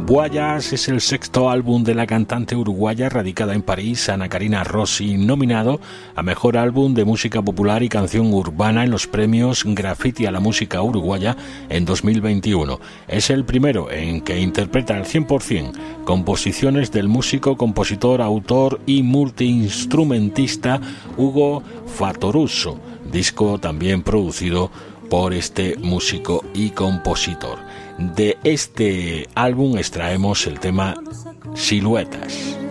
Voyage es el sexto álbum de la cantante uruguaya radicada en París, Ana Karina Rossi, nominado a Mejor Álbum de Música Popular y Canción Urbana en los premios Graffiti a la Música Uruguaya en 2021. Es el primero en que interpreta al 100% composiciones del músico, compositor, autor y multiinstrumentista Hugo Fattoruso, disco también producido por este músico y compositor. De este álbum extraemos el tema Siluetas.